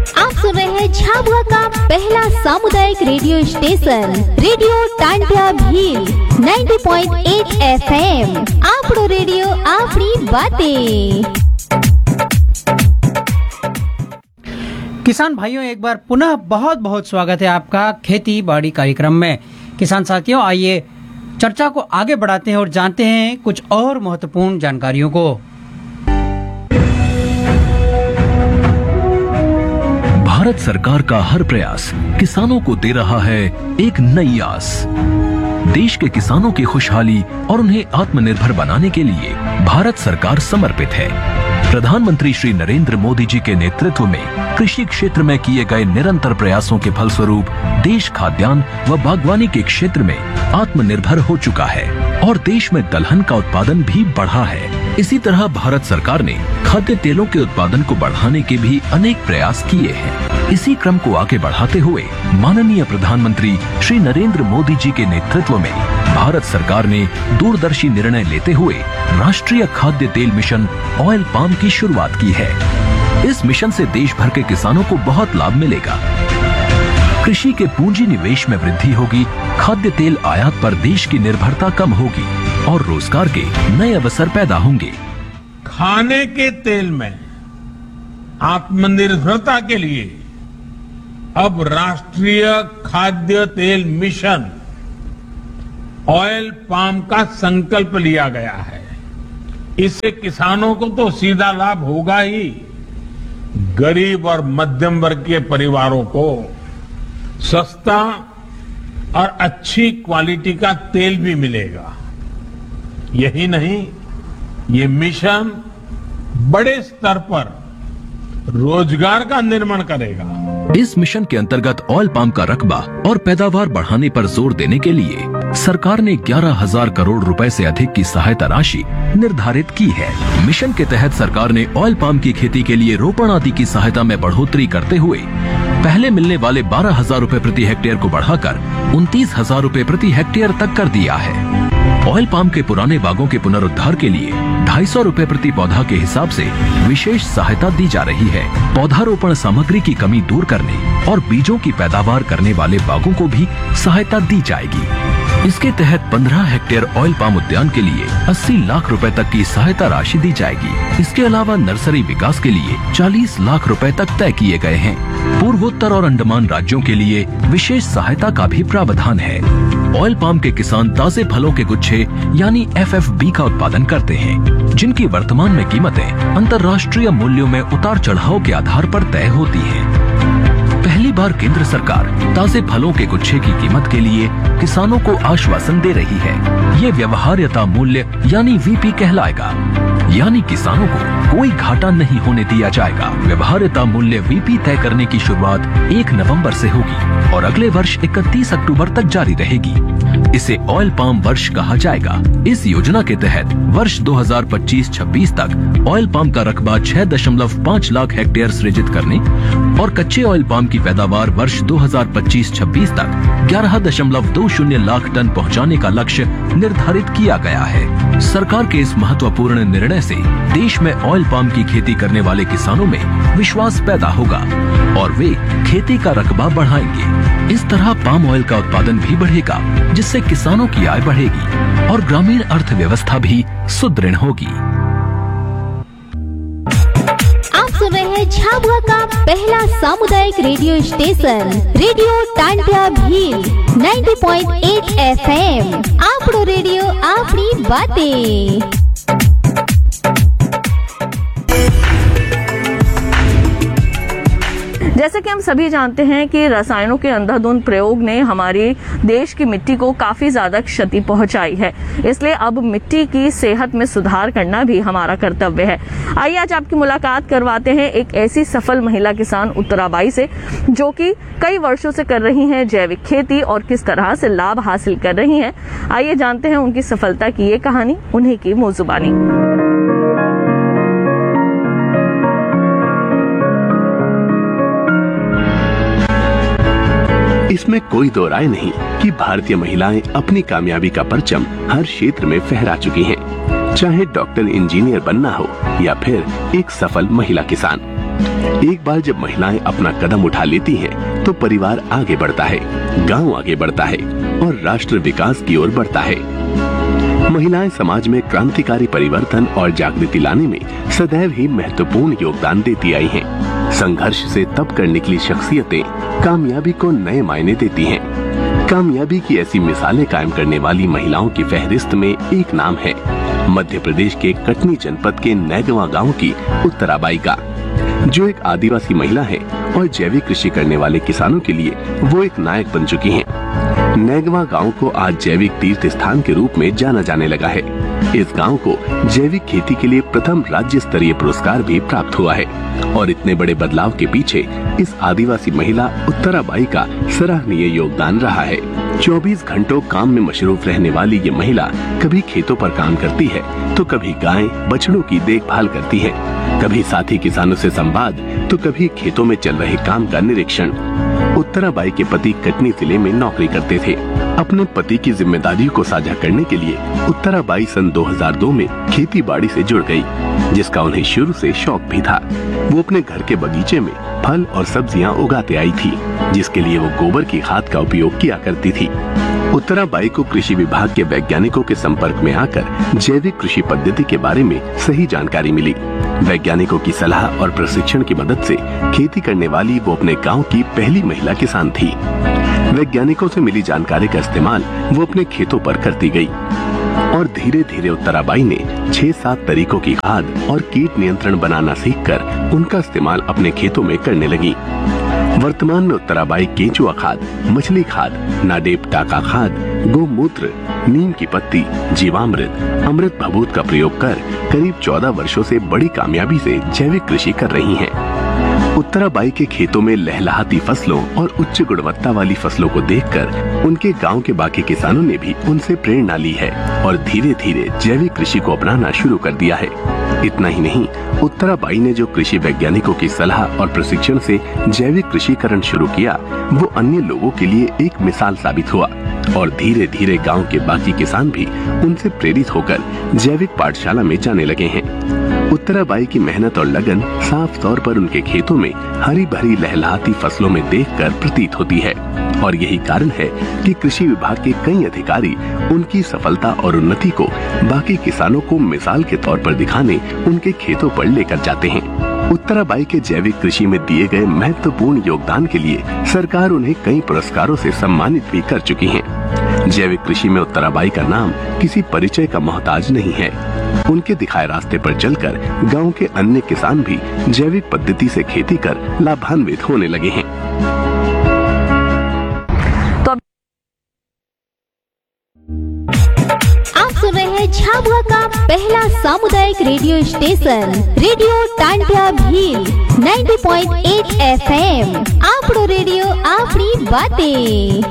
आप सुन रहे हैं झाबुआ का पहला सामुदायिक radio station radio Tantia Bhil 90.8 FM। आपनो रेडियो आपनी बातें। किसान भाइयों, एक बार पुनः बहुत बहुत स्वागत है आपका खेती बाड़ी कार्यक्रम में। किसान साथियों, आइए चर्चा को आगे बढ़ाते हैं और जानते हैं कुछ और महत्वपूर्ण जानकारियों को। भारत सरकार का हर प्रयास किसानों को दे रहा है एक नई आस। देश के किसानों की खुशहाली और उन्हें आत्मनिर्भर बनाने के लिए भारत सरकार समर्पित है। प्रधानमंत्री श्री नरेंद्र मोदी जी के नेतृत्व में कृषि क्षेत्र में किए गए निरंतर प्रयासों के फलस्वरूप देश खाद्यान्न व बागवानी के क्षेत्र में आत्मनिर्भर हो चुका है और देश में दलहन का उत्पादन भी बढ़ा है। इसी तरह भारत सरकार ने खाद्य तेलों के उत्पादन को बढ़ाने के भी अनेक प्रयास किए हैं। इसी क्रम को आगे बढ़ाते हुए माननीय प्रधानमंत्री श्री नरेंद्र मोदी जी के नेतृत्व में भारत सरकार ने दूरदर्शी निर्णय लेते हुए राष्ट्रीय खाद्य तेल मिशन ऑयल पाम की शुरुआत की है। इस मिशन से देश भर के किसानों को बहुत लाभ मिलेगा। कृषि के पूंजी निवेश में वृद्धि होगी, खाद्य तेल आयात पर देश की निर्भरता कम होगी और रोजगार के नए अवसर पैदा होंगे। खाने के तेल में आत्मनिर्भरता के लिए अब राष्ट्रीय खाद्य तेल मिशन ऑयल पाम का संकल्प लिया गया है। इससे किसानों को तो सीधा लाभ होगा ही, गरीब और मध्यम वर्ग के परिवारों को सस्ता और अच्छी क्वालिटी का तेल भी मिलेगा। यही नहीं, ये मिशन बड़े स्तर पर रोजगार का निर्माण करेगा। इस मिशन के अंतर्गत ऑयल पाम का रकबा और पैदावार बढ़ाने पर जोर देने के लिए सरकार ने 11,000 करोड़ रुपए से अधिक की सहायता राशि निर्धारित की है। मिशन के तहत सरकार ने ऑयल पाम की खेती के लिए रोपण आदि की सहायता में बढ़ोतरी करते हुए पहले मिलने वाले 12,000 रुपए प्रति हेक्टेयर को बढ़ाकर 29,000 रुपए प्रति हेक्टेयर तक कर दिया है। ऑयल पाम के पुराने बागों के पुनरुद्धार के लिए 250 रुपए प्रति पौधा के हिसाब से विशेष सहायता दी जा रही है। पौधारोपण सामग्री की कमी दूर करने और बीजों की पैदावार करने वाले बागों को भी सहायता दी जाएगी। इसके तहत 15 हेक्टेयर ऑयल पाम उद्यान के लिए 80 लाख रुपए तक की सहायता राशि दी जाएगी। इसके अलावा नर्सरी विकास के लिए 40 लाख रुपए तक तय किए गए हैं। पूर्वोत्तर और अंडमान राज्यों के लिए विशेष सहायता का भी प्रावधान है। ऑयल पाम के किसान ताजे फलों के गुच्छे यानी FFB का उत्पादन करते हैं, जिनकी वर्तमान में कीमतें अंतर्राष्ट्रीय मूल्यों में उतार चढ़ाव के आधार पर तय होती हैं। पहली बार केंद्र सरकार ताजे फलों के गुच्छे की कीमत के लिए किसानों को आश्वासन दे रही है। ये व्यवहार्यता मूल्य यानी VP कहलाएगा, यानी किसानों को कोई घाटा नहीं होने दिया जाएगा। व्यवहार्यता मूल्य VP तय करने की शुरुआत 1 नवंबर से होगी और अगले वर्ष 31 अक्टूबर तक जारी रहेगी। इसे ऑयल पाम वर्ष कहा जाएगा। इस योजना के तहत वर्ष 2025-26 तक ऑयल पाम का रकबा 6.5 लाख हेक्टेयर सृजित करने और कच्चे ऑयल पाम की पैदावार वर्ष 2025-26 तक 11.20 लाख टन पहुंचाने का लक्ष्य निर्धारित किया गया है। सरकार के इस महत्वपूर्ण निर्णय से देश में ऑयल पाम की खेती करने वाले किसानों में विश्वास पैदा होगा और वे खेती का रकबा बढ़ाएंगे। इस तरह पाम ऑयल का उत्पादन भी बढ़ेगा, जिससे किसानों की आय बढ़ेगी और ग्रामीण अर्थव्यवस्था भी सुदृढ़ होगी। आप सुन रहे हैं झाबुआ का पहला सामुदायिक radio station radio Tantia Bhil 90.8 FM। आपनो रेडियो आपनी बातें। जैसे कि हम सभी जानते हैं कि रसायनों के अंधाधुंध प्रयोग ने हमारे देश की मिट्टी को काफी ज्यादा क्षति पहुंचाई है। इसलिए अब मिट्टी की सेहत में सुधार करना भी हमारा कर्तव्य है। आइए आज आपकी मुलाकात करवाते हैं एक ऐसी सफल महिला किसान उत्तराबाई से, जो कि कई वर्षों से कर रही हैं जैविक खेती और किस तरह से लाभ हासिल कर रही हैं। आइए जानते हैं उनकी सफलता की ये कहानी, उन्हीं की मुंह-जुबानी। इसमें कोई दो राय नहीं कि भारतीय महिलाएं अपनी कामयाबी का परचम हर क्षेत्र में फहरा चुकी हैं। चाहे डॉक्टर, इंजीनियर बनना हो या फिर एक सफल महिला किसान। एक बार जब महिलाएं अपना कदम उठा लेती हैं, तो परिवार आगे बढ़ता है, गांव आगे बढ़ता है और राष्ट्र विकास की ओर बढ़ता है। महिलाएं समाज में क्रांतिकारी परिवर्तन और जागृति लाने में सदैव ही महत्वपूर्ण योगदान देती आई हैं। संघर्ष से तप कर निकली शख्सियतें कामयाबी को नए मायने देती हैं। कामयाबी की ऐसी मिसालें कायम करने वाली महिलाओं की फहरिस्त में एक नाम है मध्य प्रदेश के कटनी जनपद के नैगवा गांव की उत्तराबाई का, जो एक आदिवासी महिला है और जैविक कृषि करने वाले किसानों के लिए वो एक नायक बन चुकी हैं। नैगवा गांव को आज जैविक तीर्थ स्थान के रूप में जाना जाने लगा है। इस गांव को जैविक खेती के लिए प्रथम राज्य स्तरीय पुरस्कार भी प्राप्त हुआ है और इतने बड़े बदलाव के पीछे इस आदिवासी महिला उत्तराबाई का सराहनीय योगदान रहा है। 24 घंटों काम में मशरूफ रहने वाली ये महिला कभी खेतों पर काम करती है तो कभी गाय बछड़ों की देखभाल करती है, कभी साथी किसानों से संवाद तो कभी खेतों में चल रहे काम का निरीक्षण। उत्तराबाई के पति कटनी जिले में नौकरी करते थे। अपने पति की जिम्मेदारियों को साझा करने के लिए उत्तराबाई सन 2002 में खेती बाड़ी से जुड़ गई, जिसका उन्हें शुरू से शौक भी था। वो अपने घर के बगीचे में फल और सब्जियां उगाते आई थी, जिसके लिए वो गोबर की खाद का उपयोग किया करती थी। उत्तराबाई को कृषि विभाग के वैज्ञानिकों के संपर्क में आकर जैविक कृषि पद्धति के बारे में सही जानकारी मिली। वैज्ञानिकों की सलाह और प्रशिक्षण की मदद से खेती करने वाली वो अपने गांव की पहली महिला किसान थी। वैज्ञानिकों से मिली जानकारी का इस्तेमाल वो अपने खेतों पर करती गई और धीरे धीरे उत्तराबाई ने 6-7 तरीकों की खाद और कीट नियंत्रण बनाना सीखकर उनका इस्तेमाल अपने खेतों में करने लगी। वर्तमान में उत्तराबाई केंचुआ खाद, मछली खाद, नाडेप टाका खाद, गोमूत्र, नीम की पत्ती, जीवामृत, अमृत भभूत का प्रयोग कर करीब 14 वर्षों से बड़ी कामयाबी से जैविक कृषि कर रही हैं। उत्तराबाई के खेतों में लहलहाती फसलों और उच्च गुणवत्ता वाली फसलों को देखकर उनके गांव के बाकी किसानों ने भी उनसे प्रेरणा ली है और धीरे धीरे जैविक कृषि को अपनाना शुरू कर दिया है। इतना ही नहीं, उत्तराबाई ने जो कृषि वैज्ञानिकों की सलाह और प्रशिक्षण से जैविक कृषिकरण शुरू किया, वो अन्य लोगों के लिए एक मिसाल साबित हुआ और धीरे धीरे गांव के बाकी किसान भी उनसे प्रेरित होकर जैविक पाठशाला में जाने लगे हैं। उत्तराबाई की मेहनत और लगन साफ तौर पर उनके खेतों में हरी भरी लहलहाती फसलों में देखकर प्रतीत होती है और यही कारण है कि कृषि विभाग के कई अधिकारी उनकी सफलता और उन्नति को बाकी किसानों को मिसाल के तौर पर दिखाने उनके खेतों पर लेकर जाते हैं। उत्तराबाई के जैविक कृषि में दिए गए महत्वपूर्ण योगदान के लिए सरकार उन्हें कई पुरस्कारों से सम्मानित भी कर चुकी है। जैविक कृषि में उत्तराबाई का नाम किसी परिचय का मोहताज नहीं है। उनके दिखाए रास्ते पर चलकर गांव के अन्य किसान भी जैविक पद्धति से खेती कर लाभान्वित होने लगे हैं। आप सुन रहे हैं झाबुआ का पहला सामुदायिक radio station radio Tantia Bhil 90.8 FM। आपरो radio आपनी बातें।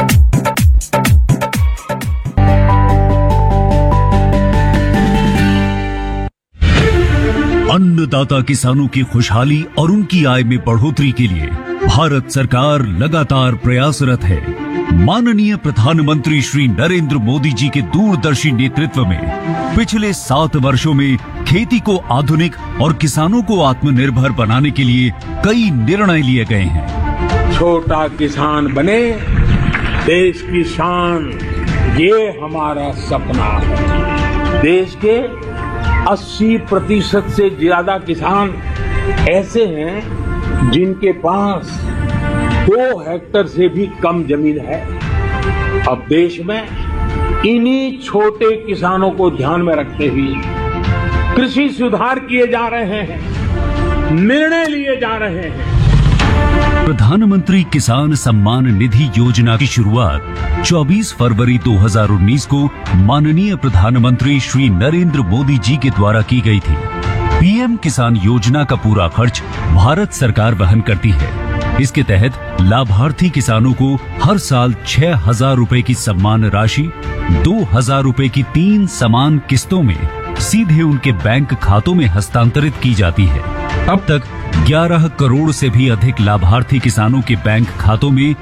अन्नदाता किसानों की खुशहाली और उनकी आय में बढ़ोतरी के लिए भारत सरकार लगातार प्रयासरत है। माननीय प्रधानमंत्री श्री नरेंद्र मोदी जी के दूरदर्शी नेतृत्व में पिछले 7 वर्षों में खेती को आधुनिक और किसानों को आत्मनिर्भर बनाने के लिए कई निर्णय लिए गए हैं। छोटा किसान बने देश की शान, ये हमारा सपना है। देश के 80% से ज्यादा किसान ऐसे हैं जिनके पास 2 हेक्टेयर से भी कम जमीन है। अब देश में इन्हीं छोटे किसानों को ध्यान में रखते हुए कृषि सुधार किए जा रहे हैं, निर्णय लिए जा रहे हैं। प्रधानमंत्री किसान सम्मान निधि योजना की शुरुआत 24 फरवरी 2019 को माननीय प्रधानमंत्री श्री नरेंद्र मोदी जी के द्वारा की गई थी। पीएम किसान योजना का पूरा खर्च भारत सरकार वहन करती है। इसके तहत लाभार्थी किसानों को हर साल 6,000 रुपए की सम्मान राशि 2,000 रुपए की 3 समान किस्तों में सीधे उनके बैंक खातों में हस्तांतरित की जाती है। अब तक 11 करोड़ से भी अधिक लाभार्थी किसानों के बैंक खातों में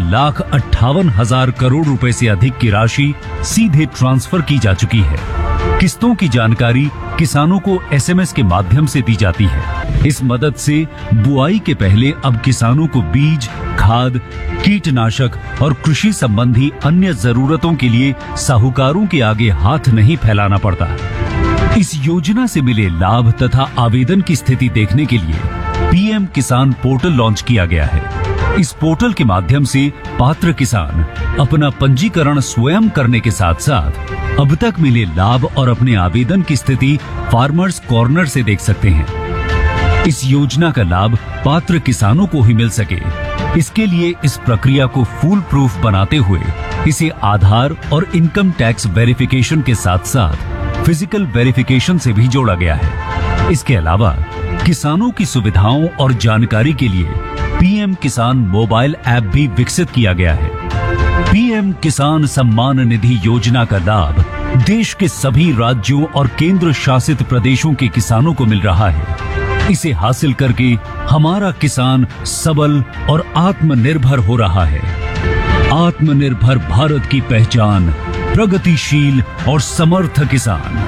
1,58,000 करोड़ रुपए से अधिक की राशि सीधे ट्रांसफर की जा चुकी है। किस्तों की जानकारी किसानों को एसएमएस के माध्यम से दी जाती है। इस मदद से बुआई के पहले अब किसानों को बीज, खाद, कीटनाशक और कृषि संबंधी अन्य जरूरतों के लिए साहूकारों के आगे हाथ नहीं फैलाना पड़ता। इस योजना से मिले लाभ तथा आवेदन की स्थिति देखने के लिए पीएम किसान पोर्टल लॉन्च किया गया है। इस पोर्टल के माध्यम से पात्र किसान अपना पंजीकरण स्वयं करने के साथ साथ अब तक मिले लाभ और अपने आवेदन की स्थिति फार्मर्स कॉर्नर से देख सकते हैं। इस योजना का लाभ पात्र किसानों को ही मिल सके, इसके लिए इस प्रक्रिया को फूल प्रूफ बनाते हुए इसे आधार और इनकम टैक्स वेरिफिकेशन के साथ साथ फिजिकल वेरिफिकेशन से भी जोड़ा गया है। इसके अलावा किसानों की सुविधाओं और जानकारी के लिए पीएम किसान मोबाइल ऐप भी विकसित किया गया है। पीएम किसान सम्मान निधि योजना का लाभ देश के सभी राज्यों और केंद्र शासित प्रदेशों के किसानों को मिल रहा है। इसे हासिल करके हमारा किसान सबल और आत्मनिर्भर हो रहा है। आत्मनिर्भर भारत की पहचान प्रगतिशील और समर्थ किसान।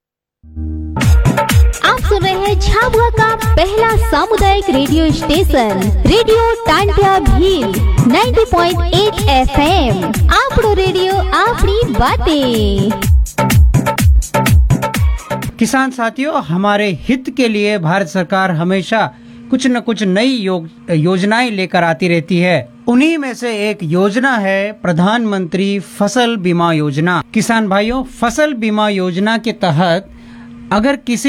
आप सुन रहे हैं झाबुआ का पहला सामुदायिक radio station radio Tantia Bhil 90.8 FM। आपरो radio आपनी बातें। किसान साथियों, हमारे हित के लिए भारत सरकार हमेशा कुछ न कुछ नई योजनाएं लेकर आती रहती है। उन्हीं में से एक योजना है प्रधानमंत्री फसल बीमा योजना। किसान भाइयों, फसल बीमा योजना के तहत अगर किसी